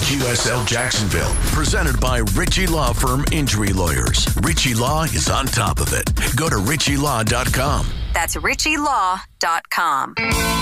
WQSL Jacksonville. Presented by Ritchie Law Firm Injury Lawyers. Ritchie Law is on top of it. Go to ritchielaw.com. That's ritchielaw.com.